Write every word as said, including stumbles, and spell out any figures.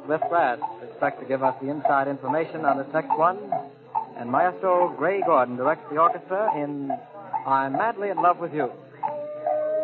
Cliff Glass expect to give us the inside information on this next one. And Maestro Gray Gordon directs the orchestra in I'm Madly in Love with You.